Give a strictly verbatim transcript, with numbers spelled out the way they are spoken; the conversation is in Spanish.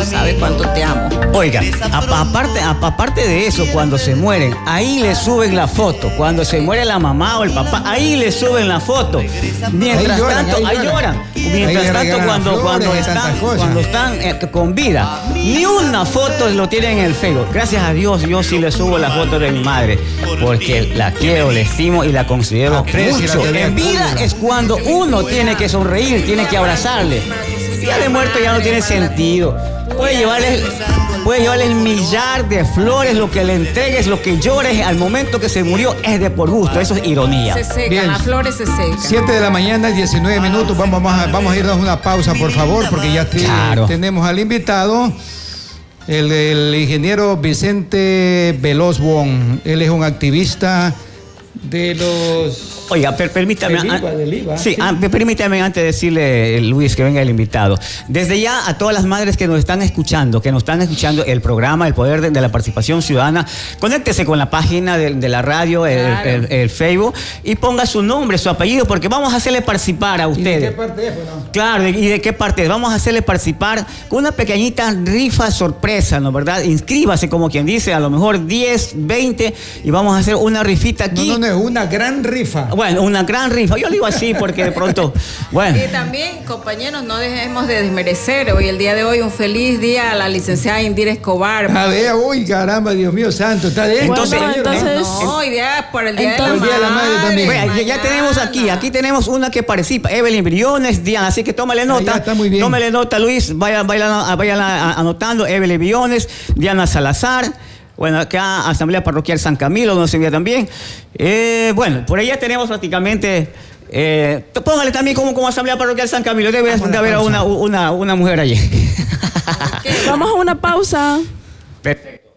sabe cuánto te amo. Oiga, a- aparte, a- aparte de eso, cuando se mueren, ahí le suben la foto. Cuando se muere la mamá o el papá, ahí le suben la foto. Mientras Ahí lloran, tanto, ahí ahí lloran. lloran. Ahí Mientras le tanto, regalan cuando, flores cuando y están, tantas cosas. cuando están eh, con vida, ni una foto lo tienen en el Facebook. Gracias a Dios, yo sí le subo la foto de mi madre, porque la quiero, la estimo y la considero Aprecia mucho. la teoría En vida pura. es cuando uno tiene que sonreír, tiene que abrazarle. Ya de muerto ya no tiene sentido. Puede llevarle, puede llevarle el millar de flores, lo que le entregues, lo que llores al momento que se murió es de por gusto. Eso es ironía. Se secan, Bien. las flores se secan. siete de la mañana, diecinueve minutos. Vamos, vamos, a, vamos a irnos a una pausa, por favor, porque ya te- Claro. tenemos al invitado, el, el ingeniero Vicente Veloz Wong. Él es un activista de los... Oiga, per- permítame. Del I V A, an- del I V A, sí, sí. an- permítame antes de decirle, Luis, que venga el invitado. Desde ya a todas las madres que nos están escuchando, que nos están escuchando el programa, el poder de, de la participación ciudadana, conéctese con la página de, de la radio, el, Claro. el- el Facebook, y ponga su nombre, su apellido, porque vamos a hacerle participar a ¿Y de ustedes. qué parte es? Bueno, Claro, ¿y de qué parte? Vamos a hacerle participar con una pequeñita rifa sorpresa, ¿no? ¿Verdad? Inscríbase, como quien dice, a lo mejor diez, veinte, y vamos a hacer una rifita no, aquí. no, no, es una gran rifa. Bueno, una gran rifa. Yo lo digo así porque de pronto, bueno. Y también, compañeros, no dejemos de desmerecer hoy, el día de hoy, un feliz día a la licenciada Indira Escobar. A ver, uy, caramba, Dios mío santo, está de Entonces- Bueno, entonces, No, hoy día por el día Entonces- de la Día de la madre. Madre también. Vea, ya, ya tenemos aquí, aquí tenemos una que participa, Evelyn Briones, Diana, así que tómale nota. ya está muy bien. Tómale nota, Luis, vayan, vayan, vayan anotando, Evelyn Briones, Diana Salazar. Bueno, acá Asamblea Parroquial San Camilo, no se vea también. Eh, bueno, por ahí ya tenemos prácticamente. Eh, póngale también como, como Asamblea Parroquial San Camilo, debe Vamos a de la haber pausa. una, una, una mujer allí. vamos a una pausa. Perfecto.